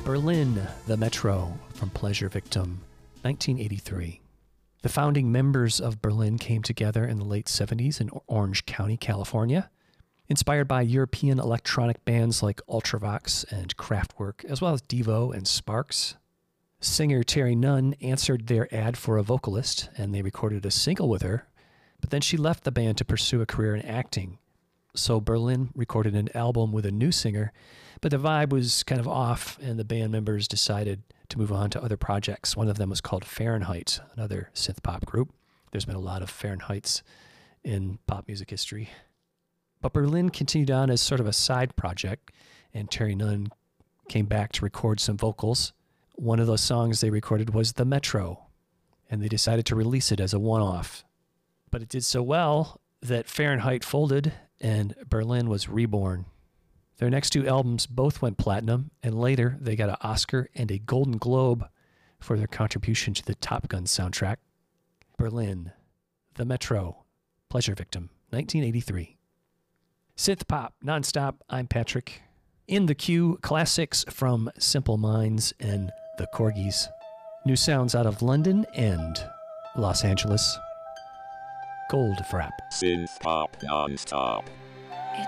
Berlin, the Metro, from Pleasure Victim, 1983. The founding members of Berlin came together in the late 70s in Orange County, California, inspired by European electronic bands like Ultravox and Kraftwerk, as well as Devo and Sparks. Singer Terry Nunn answered their ad for a vocalist, and they recorded a single with her, but then she left the band to pursue a career in acting. So Berlin recorded an album with a new singer, but the vibe was kind of off, and the band members decided to move on to other projects. One of them was called Fahrenheit, another synth pop group. There's been a lot of Fahrenheits in pop music history. But Berlin continued on as sort of a side project, and Terry Nunn came back to record some vocals. One of those songs they recorded was The Metro, and they decided to release it as a one-off. But it did so well that Fahrenheit folded and Berlin was reborn. Their next two albums both went platinum, and later they got an Oscar and a Golden Globe for their contribution to the Top Gun soundtrack. Berlin, The Metro, Pleasure Victim, 1983. Synth pop, nonstop. I'm Patrick. In the queue, classics from Simple Minds and the Corgis. New sounds out of London and Los Angeles. Gold Frap. Synth pop nonstop.